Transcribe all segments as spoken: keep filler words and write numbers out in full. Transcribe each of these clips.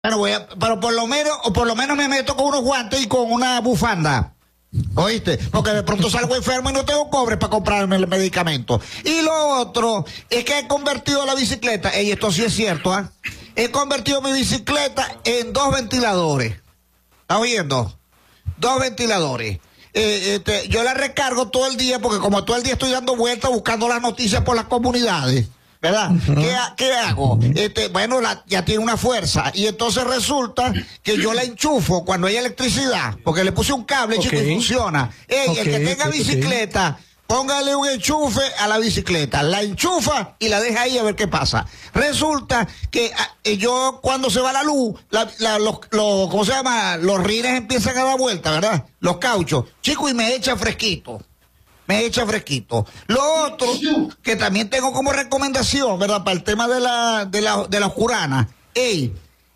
Bueno, voy a, pero por lo menos, o por lo menos me meto con unos guantes y con una bufanda. ¿Oíste? Porque de pronto salgo enfermo y no tengo cobre para comprarme el medicamento. Y lo otro es que he convertido la bicicleta, y esto sí es cierto, ¿ah? ¿eh? He convertido mi bicicleta en dos ventiladores. ¿Estás oyendo? Dos ventiladores. Eh, este, yo la recargo todo el día porque como todo el día estoy dando vueltas buscando las noticias por las comunidades, ¿verdad? Uh-huh. ¿Qué, ¿Qué hago? Este, bueno, la, ya tiene una fuerza y entonces resulta que yo la enchufo cuando hay electricidad, porque le puse un cable, okay, chico, y funciona. Ey, okay, el que tenga okay, bicicleta, póngale un enchufe a la bicicleta, la enchufa y la deja ahí a ver qué pasa. Resulta que eh, yo cuando se va la luz, la, la, los, los, ¿cómo se llama? Los rines empiezan a dar vuelta, ¿verdad? Los cauchos, chico, y me echa fresquito. Me echa fresquito. Lo otro, que también tengo como recomendación, ¿verdad? Para el tema de la, de la, de la oscurana. Ey,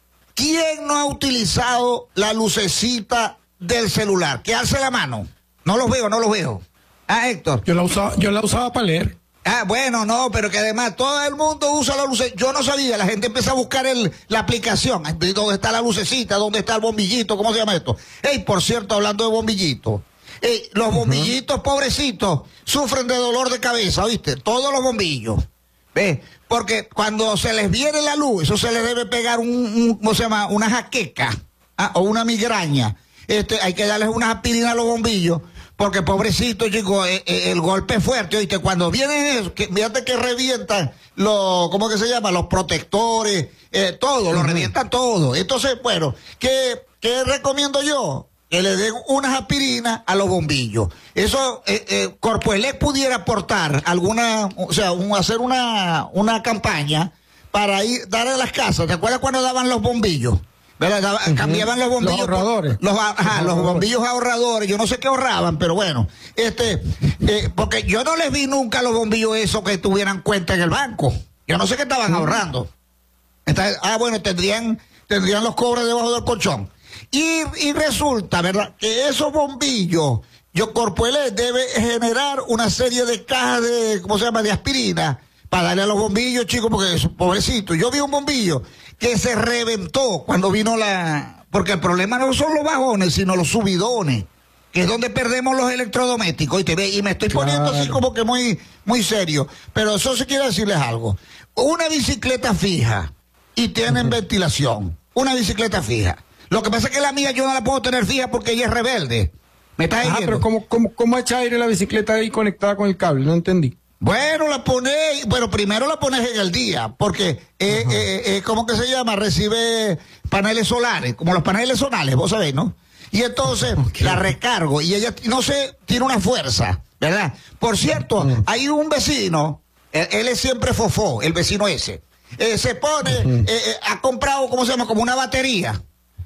¿quién no ha utilizado la lucecita del celular? Que alce la mano. No los veo, no los veo. Ah, Héctor. Yo la usaba, yo la usaba para leer. Ah, bueno, no, pero que además todo el mundo usa la lucecita. Yo no sabía, la gente empieza a buscar el, la aplicación. ¿Dónde está la lucecita? ¿Dónde está el bombillito? ¿Cómo se llama esto? Ey, por cierto, hablando de bombillito. Ey, los bombillitos, uh-huh, pobrecitos, sufren de dolor de cabeza, ¿viste? Todos los bombillos. ¿Ves? Porque cuando se les viene la luz, eso se les debe pegar un, un ¿cómo se llama? Una jaqueca, ¿ah? O una migraña. Este, hay que darles unas aspirinas a los bombillos. Porque pobrecito, chicos, eh, eh, el golpe es fuerte, ¿oíste? Cuando viene eso, que, fíjate que revientan los, ¿cómo que se llama? Los protectores, eh, todo, uh-huh, lo revientan todo. Entonces, bueno, ¿qué, qué recomiendo yo? Que le den unas aspirinas a los bombillos. Eso, eh, eh, Corpoelec pudiera aportar alguna, o sea, un, hacer una, una campaña para ir, dar a las casas. ¿Te acuerdas cuando daban los bombillos? ¿Verdad? Uh-huh. Cambiaban los bombillos. Los ahorradores. Los, ajá, los, los bombillos ahorradores. Yo no sé qué ahorraban, pero bueno. Este, eh, porque yo no les vi nunca los bombillos esos que tuvieran cuenta en el banco. Yo no sé qué estaban uh-huh. ahorrando. Entonces, ah, bueno, tendrían, tendrían los cobres debajo del colchón. Y, y resulta, ¿verdad?, que esos bombillos, yo Corpoelec debe generar una serie de cajas de, ¿cómo se llama?, de aspirina, para darle a los bombillos, chicos, porque pobrecitos. Yo vi un bombillo que se reventó cuando vino la... Porque el problema no son los bajones, sino los subidones, que es donde perdemos los electrodomésticos. Y, te ve, y me estoy poniendo claro. así como que muy, muy serio. Pero eso sí quiero decirles algo. Una bicicleta fija y tienen uh-huh. ventilación. Una bicicleta fija. Lo que pasa es que la mía yo no la puedo tener fija porque ella es rebelde. ¿Me estás diciendo? Ah, pero ¿cómo, cómo, cómo echa aire la bicicleta ahí conectada con el cable? No entendí. Bueno, la pones, bueno, primero la pones en el día, porque, eh, uh-huh. eh, eh, ¿cómo que se llama? Recibe paneles solares, como los paneles solares, vos sabés, ¿no? Y entonces okay. la recargo y ella, no sé, tiene una fuerza, ¿verdad? Por cierto, uh-huh. hay un vecino, él, él es siempre fofó, el vecino ese, eh, se pone, uh-huh. eh, eh, ha comprado, ¿cómo se llama? Como una batería.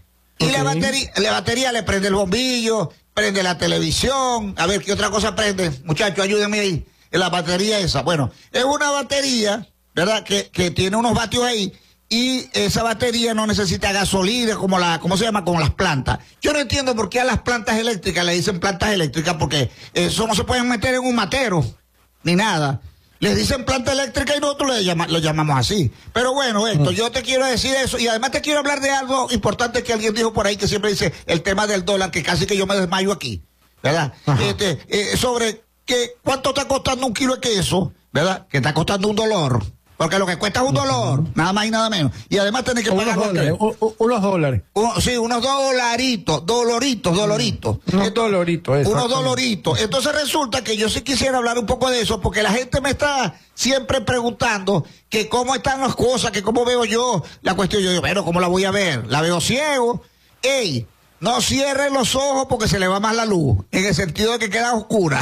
Y okay. la batería, la batería le prende el bombillo, prende la televisión, a ver qué otra cosa prende. Muchachos, ayúdenme ahí, en la batería esa. Bueno, es una batería, ¿verdad?, que, que tiene unos vatios ahí, y esa batería no necesita gasolina, como la, ¿cómo se llama?, como las plantas. Yo no entiendo por qué a las plantas eléctricas le dicen plantas eléctricas, porque eso no se pueden meter en un matero, ni nada. Les dicen planta eléctrica y nosotros le llama, lo llamamos así. Pero bueno, esto, yo te quiero decir eso. Y además te quiero hablar de algo importante que alguien dijo por ahí, que siempre dice el tema del dólar, que casi que yo me desmayo aquí, ¿verdad? Este, eh, sobre que cuánto está costando un kilo de queso, ¿verdad? Que está costando un dolor. Porque lo que cuesta es un dolor, uh-huh. nada más y nada menos. Y además tenés que pagar... Unos dólares. U, unos dólares. Un, sí, unos dolaritos, doloritos, doloritos. Unos Esto, doloritos, Unos doloritos. Entonces resulta que yo sí quisiera hablar un poco de eso, porque la gente me está siempre preguntando que cómo están las cosas, que cómo veo yo la cuestión. Yo digo, bueno, ¿cómo la voy a ver? ¿La veo ciego? ¡Ey! No cierren los ojos porque se le va más la luz, en el sentido de que queda oscura.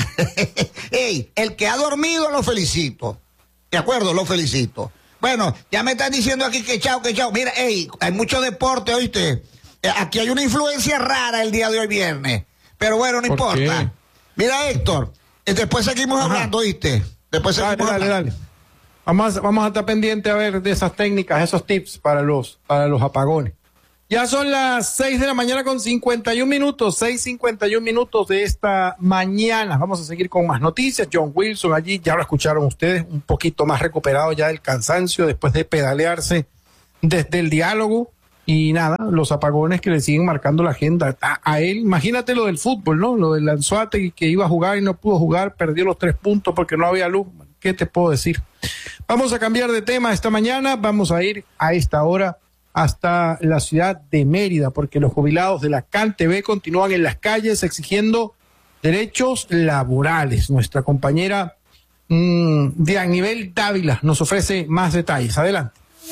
¡Ey! El que ha dormido lo felicito. De acuerdo, lo felicito. Bueno, ya me están diciendo aquí que chao, que chao. Mira, hey, hay mucho deporte, ¿oíste? Eh, aquí hay una influencia rara el día de hoy viernes. Pero bueno, no importa. Qué? Mira, Héctor, eh, después seguimos Ajá. hablando, ¿oíste? Después seguimos dale, hablando. Dale, dale. Vamos a, vamos a estar pendientes a ver de esas técnicas, esos tips para los, para los apagones. Ya son las seis de la mañana con cincuenta y un minutos, seis cincuenta y un minutos de esta mañana. Vamos a seguir con más noticias. John Wilson allí, ya lo escucharon ustedes, un poquito más recuperado ya del cansancio después de pedalearse desde el diálogo Y nada, los apagones que le siguen marcando la agenda. A, a él, imagínate lo del fútbol, ¿no? Lo del Anzoátegui que iba a jugar y no pudo jugar, perdió los tres puntos porque no había luz. ¿Qué te puedo decir? Vamos a cambiar de tema esta mañana. Vamos a ir a esta hora hasta la ciudad de Mérida, porque los jubilados de la CanTV continúan en las calles exigiendo derechos laborales. Nuestra compañera mmm, Dianibel Dávila nos ofrece más detalles. Adelante.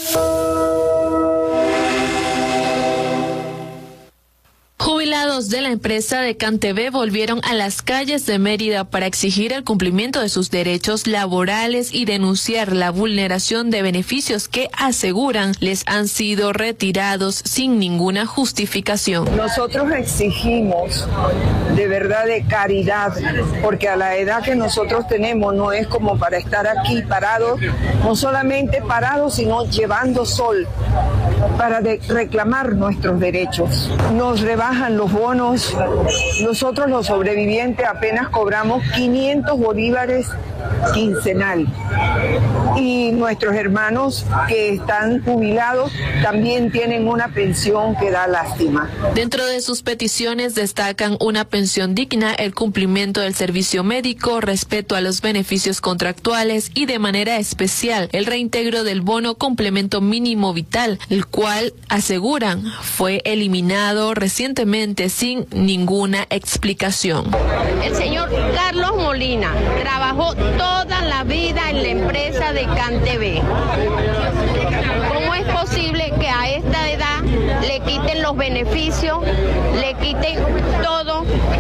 Jubilados de la empresa de CanTV volvieron a las calles de Mérida para exigir el cumplimiento de sus derechos laborales y denunciar la vulneración de beneficios que aseguran les han sido retirados sin ninguna justificación. Nosotros exigimos de verdad de caridad, porque a la edad que nosotros tenemos no es como para estar aquí parados, no solamente parados, sino llevando sol para de reclamar nuestros derechos. Nos rebajan los bonos, nosotros los sobrevivientes apenas cobramos quinientos bolívares quincenal y nuestros hermanos que están jubilados también tienen una pensión que da lástima. Dentro de sus peticiones destacan una pensión digna, el cumplimiento del servicio médico, respeto a los beneficios contractuales y de manera especial el reintegro del bono complemento mínimo vital, el cual aseguran fue eliminado recientemente sin ninguna explicación. El señor Carlos Molina trabajó toda la vida en la empresa de CanTV. ¿Cómo es posible que a esta edad le quiten los beneficios, le quiten todo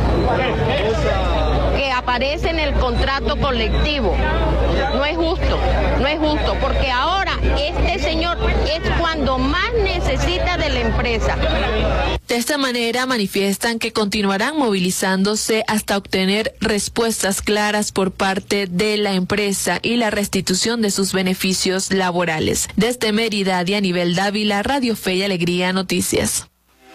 que aparece en el contrato colectivo? No es justo, no es justo, porque ahora este señor es cuando más necesita de la empresa. De esta manera manifiestan que continuarán movilizándose hasta obtener respuestas claras por parte de la empresa y la restitución de sus beneficios laborales. Desde Mérida, Dianibel Dávila, Radio Fe y Alegría Noticias.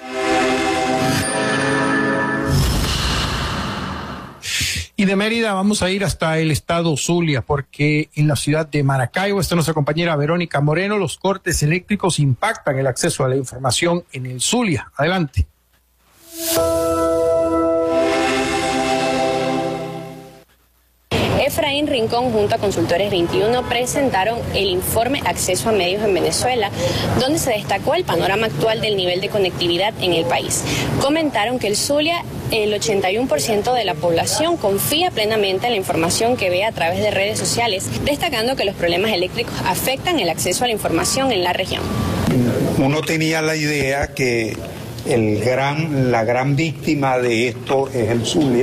Y de Mérida vamos a ir hasta el estado Zulia, porque en la ciudad de Maracaibo está nuestra compañera Verónica Moreno. Los cortes eléctricos impactan el acceso a la información en el Zulia. Adelante. Efraín Rincón junto a Consultores veintiuno presentaron el informe Acceso a Medios en Venezuela, donde se destacó el panorama actual del nivel de conectividad en el país. Comentaron que el Zulia, el ochenta y uno por ciento de la población confía plenamente en la información que ve a través de redes sociales, destacando que los problemas eléctricos afectan el acceso a la información en la región. Uno tenía la idea que el gran, la gran víctima de esto es el Zulia,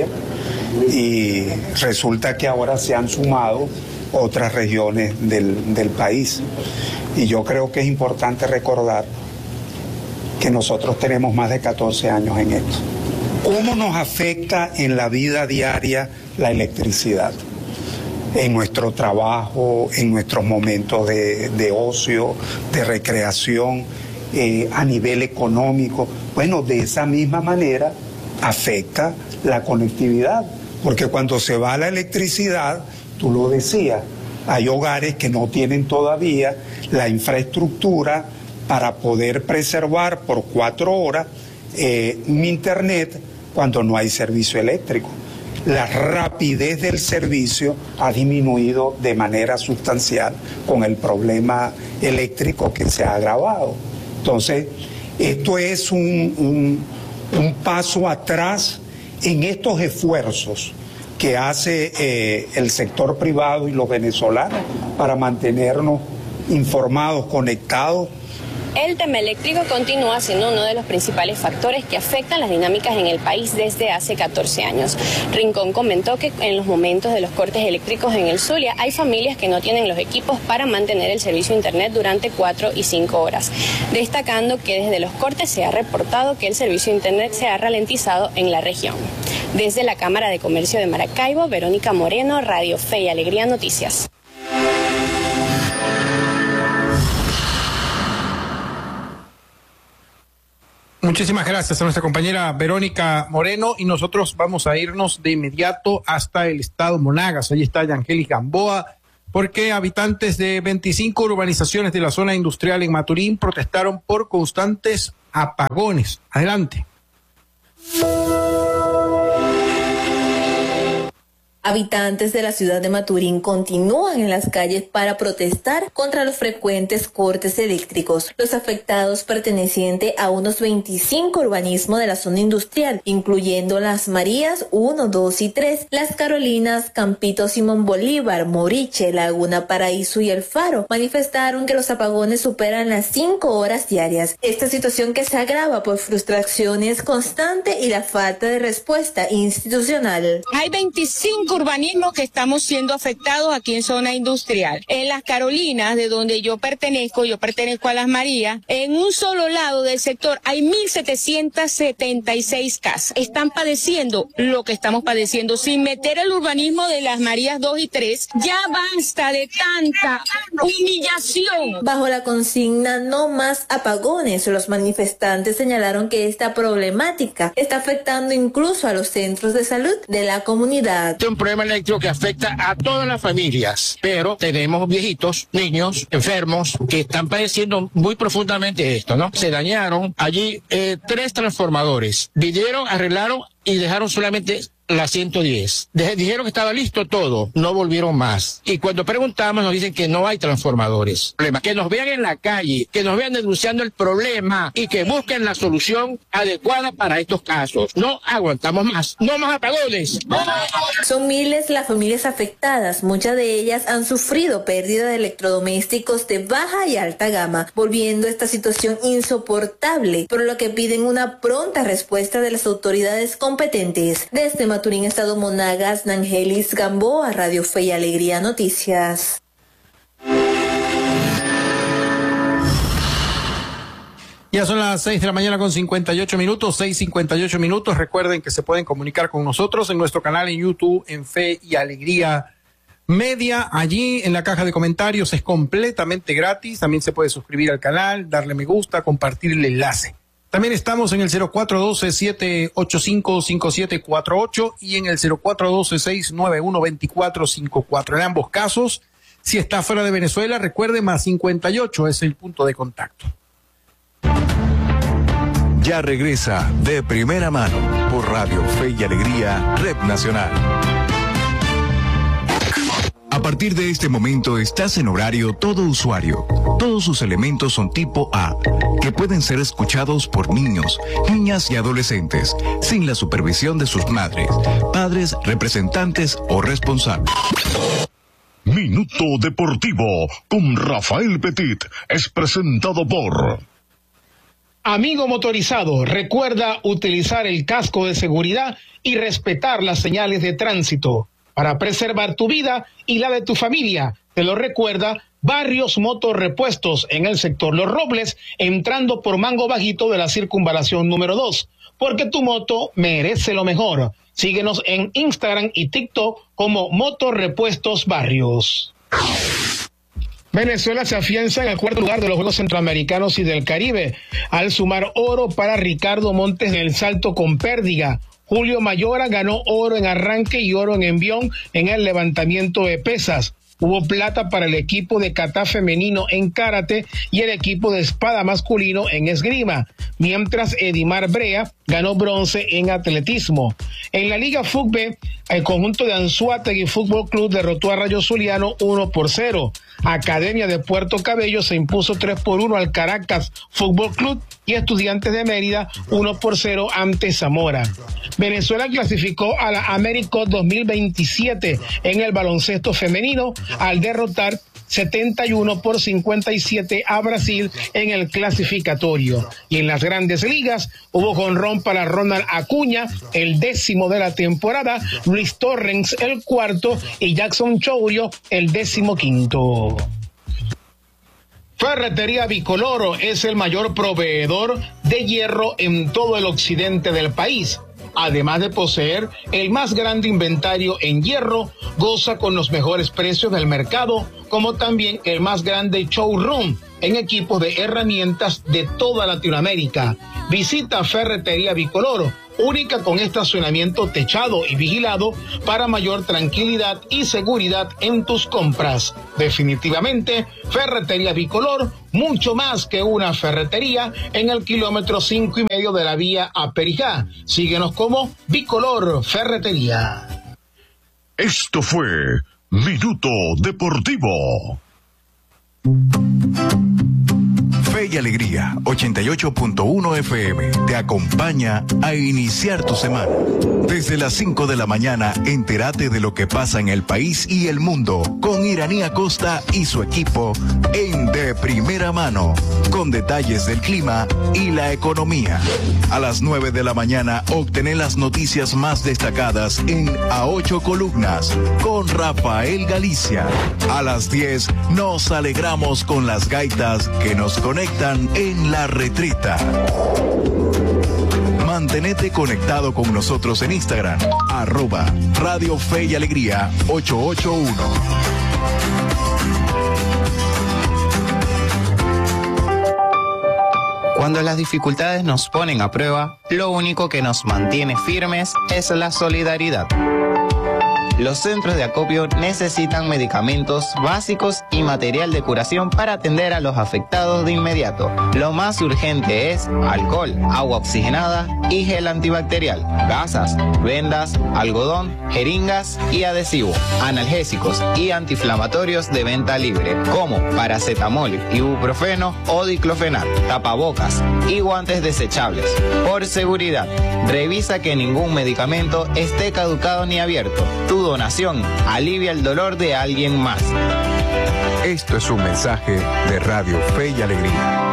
y resulta que ahora se han sumado otras regiones del, del país. Y yo creo que es importante recordar que nosotros tenemos más de catorce años en esto. ¿Cómo nos afecta en la vida diaria la electricidad? En nuestro trabajo, en nuestros momentos de, de ocio, de recreación, eh, a nivel económico. Bueno, de esa misma manera afecta la conectividad, porque cuando se va la electricidad, tú lo decías, hay hogares que no tienen todavía la infraestructura para poder preservar por cuatro horas eh, un internet cuando no hay servicio eléctrico. La rapidez del servicio ha disminuido de manera sustancial con el problema eléctrico que se ha agravado. Entonces, esto es un, un, un paso atrás en estos esfuerzos que hace eh, el sector privado y los venezolanos para mantenernos informados, conectados. El tema eléctrico continúa siendo uno de los principales factores que afectan las dinámicas en el país desde hace catorce años. Rincón comentó que en los momentos de los cortes eléctricos en el Zulia hay familias que no tienen los equipos para mantener el servicio de internet durante cuatro y cinco horas, destacando que desde los cortes se ha reportado que el servicio de internet se ha ralentizado en la región. Desde la Cámara de Comercio de Maracaibo, Verónica Moreno, Radio Fe y Alegría Noticias. Muchísimas gracias a nuestra compañera Verónica Moreno, y nosotros vamos a irnos de inmediato hasta el estado Monagas. Allí está Yangelis Gamboa, porque habitantes de veinticinco urbanizaciones de la zona industrial en Maturín protestaron por constantes apagones. Adelante. Habitantes de la ciudad de Maturín continúan en las calles para protestar contra los frecuentes cortes eléctricos. Los afectados pertenecientes a unos veinticinco urbanismos de la zona industrial, incluyendo Las Marías uno, dos y tres, Las Carolinas, Campito Simón Bolívar, Moriche, Laguna Paraíso y El Faro, manifestaron que los apagones superan las cinco horas diarias. Esta situación que se agrava por frustraciones constantes y la falta de respuesta institucional. Hay veinticinco urbanismos que estamos siendo afectados aquí en zona industrial. En Las Carolinas, de donde yo pertenezco, yo pertenezco a Las Marías, en un solo lado del sector hay mil setecientas setenta y seis casas. Están padeciendo lo que estamos padeciendo, sin meter el urbanismo de Las Marías dos y tres. Ya basta de tanta humillación. Bajo la consigna no más apagones, los manifestantes señalaron que esta problemática está afectando incluso a los centros de salud de la comunidad. Un problema eléctrico que afecta a todas las familias, pero tenemos viejitos, niños, enfermos que están padeciendo muy profundamente esto, ¿no? Se dañaron allí eh, tres transformadores, vinieron, arreglaron y dejaron solamente la ciento diez. De, dijeron que estaba listo todo, no volvieron más. Y cuando preguntamos nos dicen que no hay transformadores. Que nos vean en la calle, que nos vean denunciando el problema y que busquen la solución adecuada para estos casos. No aguantamos más, no más apagones. Son miles las familias afectadas, muchas de ellas han sufrido pérdida de electrodomésticos de baja y alta gama, volviendo esta situación insoportable, por lo que piden una pronta respuesta de las autoridades competentes. Desde Maturín, Estado Monagas, Nangelis Gamboa, Radio Fe y Alegría Noticias. Ya son las seis de la mañana con cincuenta y ocho minutos, seis cincuenta y ocho minutos. Recuerden que se pueden comunicar con nosotros en nuestro canal en YouTube, en Fe y Alegría Media. Allí en la caja de comentarios es completamente gratis. También se puede suscribir al canal, darle me gusta, compartir el enlace. También estamos en el cero cuatro uno dos, siete ocho cinco, cinco siete cuatro ocho y en el cero cuatro uno dos, seis nueve uno, dos cuatro cinco cuatro. En ambos casos, si está fuera de Venezuela, recuerde más cincuenta y ocho es el punto de contacto. Ya regresa De Primera Mano por Radio Fe y Alegría, Red Nacional. A partir de este momento estás en horario todo usuario. Todos sus elementos son tipo A, que pueden ser escuchados por niños, niñas y adolescentes, sin la supervisión de sus madres, padres, representantes o responsables. Minuto Deportivo con Rafael Petit es presentado por... Amigo motorizado, recuerda utilizar el casco de seguridad y respetar las señales de tránsito para preservar tu vida y la de tu familia. Te lo recuerda Barrios Motorrepuestos en el sector Los Robles, entrando por Mango Bajito de la circunvalación número dos, porque tu moto merece lo mejor. Síguenos en Instagram y TikTok como Motorrepuestos Barrios. Venezuela se afianza en el cuarto lugar de los Juegos Centroamericanos y del Caribe, al sumar oro para Ricardo Montes en el salto con pérdiga. Julio Mayora ganó oro en arranque y oro en envión en el levantamiento de pesas. Hubo plata para el equipo de kata femenino en karate y el equipo de espada masculino en esgrima, mientras Edimar Brea ganó bronce en atletismo. En la Liga Fútbol, el conjunto de Anzoátegui Fútbol Club derrotó a Rayo Zuliano uno por cero. Academia de Puerto Cabello se impuso tres por uno al Caracas Fútbol Club y Estudiantes de Mérida uno por cero ante Zamora. Venezuela clasificó a la AmeriCup dos mil veintisiete en el baloncesto femenino al derrotar setenta y uno por cincuenta y siete a Brasil en el clasificatorio. Y en las grandes ligas hubo jonrón para Ronald Acuña, el décimo de la temporada, Luis Torrens el cuarto y Jackson Chourio el décimo quinto. Ferretería Bicoloro es el mayor proveedor de hierro en todo el occidente del país. Además de poseer el más grande inventario en hierro, goza con los mejores precios del mercado, como también el más grande showroom en equipos de herramientas de toda Latinoamérica. Visita Ferretería Bicoloro, única con estacionamiento techado y vigilado para mayor tranquilidad y seguridad en tus compras. Definitivamente, Ferretería Bicolor, mucho más que una ferretería, en el kilómetro cinco y medio de la vía a Perijá. Síguenos como Bicolor Ferretería. Esto fue Minuto Deportivo. Fe y Alegría, ochenta y ocho punto uno F M, te acompaña a iniciar tu semana. Desde las cinco de la mañana, entérate de lo que pasa en el país y el mundo con Iraní Acosta y su equipo en De Primera Mano, con detalles del clima y la economía. A las nueve de la mañana, obtener las noticias más destacadas en A Ocho Columnas con Rafael Galicia. A las diez, nos alegramos con las gaitas que nos conectan en La Retreta. Mantenete conectado con nosotros en Instagram, arroba Radio Fe y Alegría ocho ocho uno. Cuando las dificultades nos ponen a prueba, lo único que nos mantiene firmes es la solidaridad. Los centros de acopio necesitan medicamentos básicos y material de curación para atender a los afectados de inmediato. Lo más urgente es alcohol, agua oxigenada y gel antibacterial, gasas, vendas, algodón, jeringas y adhesivo, analgésicos y antiinflamatorios de venta libre, como paracetamol, ibuprofeno o diclofenac, tapabocas y guantes desechables. Por seguridad, revisa que ningún medicamento esté caducado ni abierto. Tu donación alivia el dolor de alguien más. Esto es un mensaje de Radio Fe y Alegría.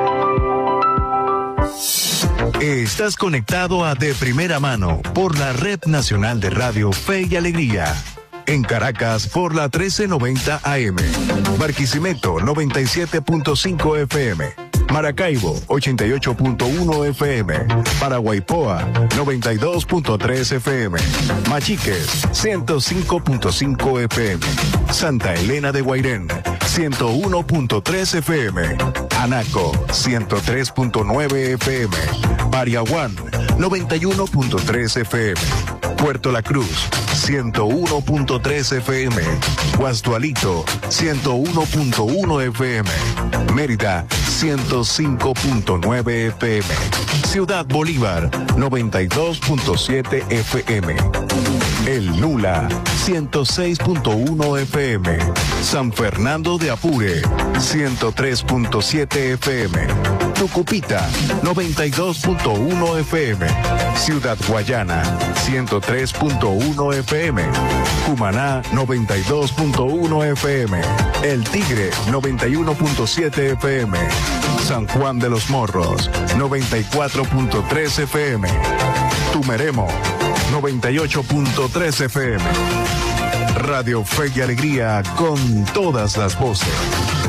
Estás conectado a De Primera Mano por la Red Nacional de Radio Fe y Alegría. En Caracas por la trece noventa A M. Barquisimeto noventa y siete punto cinco F M. Maracaibo ochenta y ocho punto uno F M, Paraguaypoa noventa y dos punto tres F M, Machiques ciento cinco punto cinco F M, Santa Elena de Guairén ciento uno punto tres F M, Anaco ciento tres punto nueve F M, Pariaguán noventa y uno punto tres F M, Puerto La Cruz ciento uno punto tres F M, Guastualito ciento uno punto uno F M, Mérida ciento cinco punto nueve F M, Ciudad Bolívar noventa y dos punto siete F M, El Nula ciento seis punto uno F M, San Fernando de Apure ciento tres punto siete F M, Tucupita noventa y dos punto uno F M, Ciudad Guayana ciento tres punto uno F M, Cumaná noventa y dos punto uno F M, El Tigre noventa y uno punto siete F M, San Juan de los Morros noventa y cuatro punto tres F M, Tumeremo noventa y ocho punto tres F M. Radio Fe y Alegría con todas las voces.